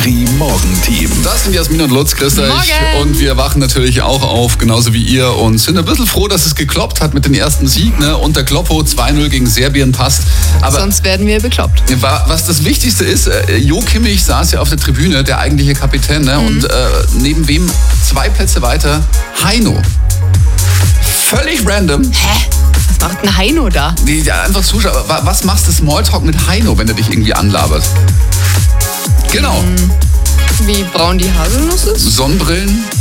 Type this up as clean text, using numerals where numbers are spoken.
Fri-Morgen-Team. Das sind Jasmin und Lutz, grüßt euch. Morgen. Und wir wachen natürlich auch auf, genauso wie ihr. Und sind ein bisschen froh, dass es gekloppt hat mit dem ersten Sieg. Ne? Und der Kloppo 2-0 gegen Serbien passt. Aber Sonst werden wir bekloppt. was das Wichtigste ist, Jo Kimmich saß ja auf der Tribüne, der eigentliche Kapitän. Ne? Und neben wem 2 Plätze weiter Heino. Völlig random. Hä? Was macht ein Heino da? Ja, einfach Zuschauer. Was machst du Smalltalk mit Heino, wenn er dich irgendwie anlabert? Genau. Wie braun die Haselnuss ist? Sonnenbrillen,